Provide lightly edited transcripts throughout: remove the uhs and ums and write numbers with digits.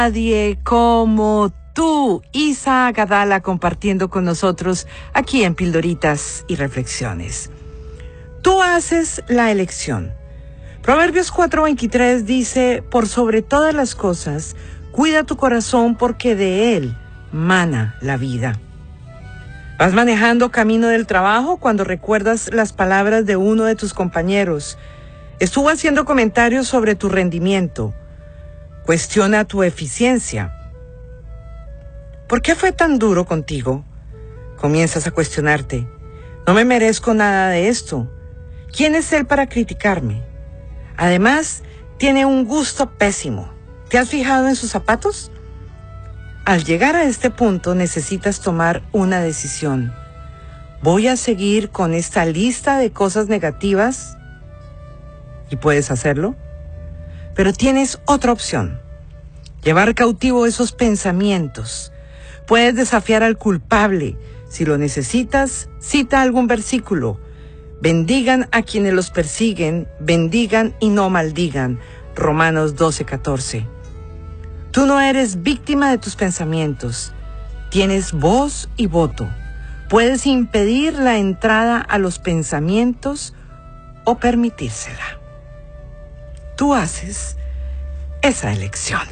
Nadie como tú, Isa Gadala, compartiendo con nosotros aquí en Pildoritas y Reflexiones. Tú haces la elección. Proverbios 4:23 dice, por sobre todas las cosas, cuida tu corazón porque de él mana la vida. Vas manejando camino del trabajo cuando recuerdas las palabras de uno de tus compañeros. Estuvo haciendo comentarios sobre tu rendimiento. Cuestiona tu eficiencia. ¿Por qué fue tan duro contigo? Comienzas a cuestionarte. No me merezco nada de esto. ¿Quién es él para criticarme? Además, tiene un gusto pésimo. ¿Te has fijado en sus zapatos? Al llegar a este punto necesitas tomar una decisión. ¿Voy a seguir con esta lista de cosas negativas? Y puedes hacerlo. Pero tienes otra opción. Llevar cautivo esos pensamientos. Puedes desafiar al culpable. Si lo necesitas, cita algún versículo. Bendigan a quienes los persiguen, bendigan y no maldigan. Romanos 12:14. Tú no eres víctima de tus pensamientos. Tienes voz y voto. Puedes impedir la entrada a los pensamientos o permitírsela. Tú haces esa elección.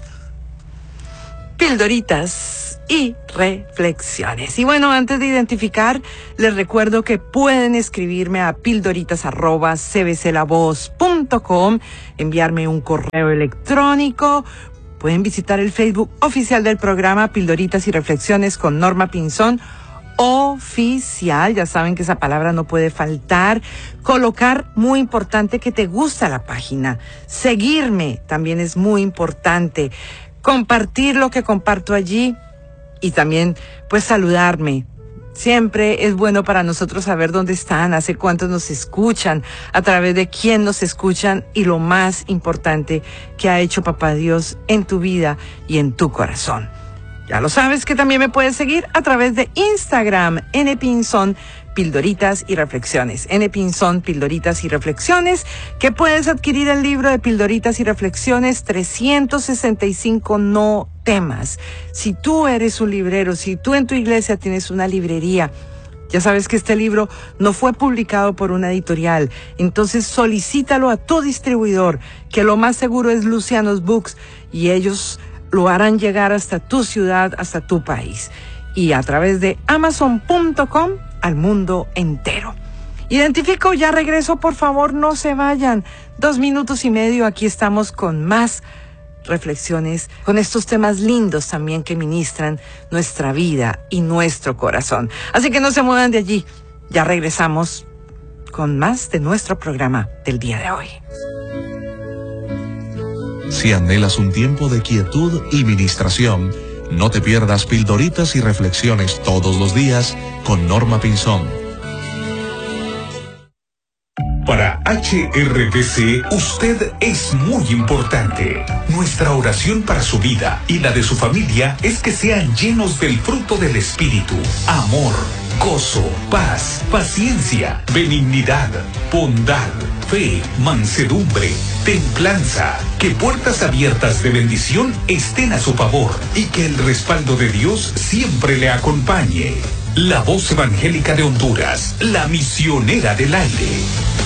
Pildoritas y reflexiones. Y bueno, antes de identificar, les recuerdo que pueden escribirme a pildoritas@cbclavoz.com, enviarme un correo electrónico. Pueden visitar el Facebook oficial del programa Pildoritas y Reflexiones con Norma Pinzón. Oficial, ya saben que esa palabra no puede faltar. Colocar, muy importante, que te gusta la página. Seguirme también es muy importante. Compartir lo que comparto allí y también pues saludarme. Siempre es bueno para nosotros saber dónde están, hace cuántos nos escuchan, a través de quién nos escuchan y lo más importante que ha hecho Papá Dios en tu vida y en tu corazón. Ya lo sabes que también me puedes seguir a través de Instagram, npinzón, Pildoritas y Reflexiones. npinzón, Pildoritas y Reflexiones, que puedes adquirir el libro de Pildoritas y Reflexiones, 365 no temas. Si tú eres un librero, si tú en tu iglesia tienes una librería, ya sabes que este libro no fue publicado por una editorial, entonces solicítalo a tu distribuidor, que lo más seguro es Luciano's Books, y ellos lo harán llegar hasta tu ciudad, hasta tu país. Y a través de Amazon.com al mundo entero. Identifico, ya regreso, por favor, no se vayan. 2 minutos y medio, aquí estamos con más reflexiones, con estos temas lindos también que ministran nuestra vida y nuestro corazón. Así que no se muevan de allí. Ya regresamos con más de nuestro programa del día de hoy. Si anhelas un tiempo de quietud y ministración, no te pierdas Pildoritas y Reflexiones todos los días con Norma Pinzón. Para HRBC, usted es muy importante. Nuestra oración para su vida y la de su familia es que sean llenos del fruto del Espíritu: amor, gozo, paz, paciencia, benignidad, bondad, fe, mansedumbre, templanza. Que puertas abiertas de bendición estén a su favor y que el respaldo de Dios siempre le acompañe. La voz evangélica de Honduras, la misionera del aire.